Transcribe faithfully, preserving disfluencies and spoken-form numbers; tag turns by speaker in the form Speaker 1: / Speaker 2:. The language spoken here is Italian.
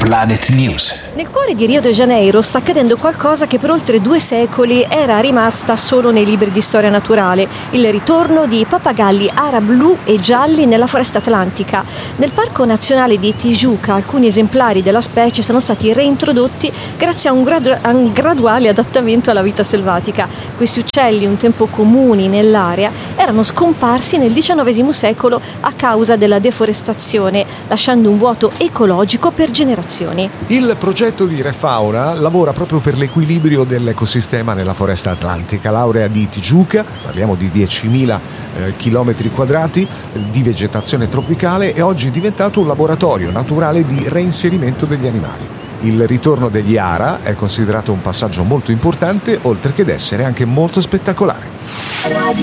Speaker 1: Planet News.
Speaker 2: Nel cuore di Rio de Janeiro sta accadendo qualcosa che per oltre due secoli era rimasta solo nei libri di storia naturale: il ritorno di pappagalli ara blu e gialli nella foresta atlantica. Nel Parco Nazionale di Tijuca alcuni esemplari della specie sono stati reintrodotti grazie a un, gradu- a un graduale adattamento alla vita selvatica. Questi uccelli, un tempo comuni nell'area, erano scomparsi nel diciannovesimo secolo a causa della deforestazione, lasciando un vuoto ecologico per generazioni.
Speaker 3: Il progetto di Refauna lavora proprio per l'equilibrio dell'ecosistema nella foresta atlantica. L'area di Tijuca, parliamo di diecimila eh, chilometri quadrati di vegetazione tropicale, è oggi diventato un laboratorio naturale di reinserimento degli animali. Il ritorno degli ara è considerato un passaggio molto importante, oltre che essere anche molto spettacolare.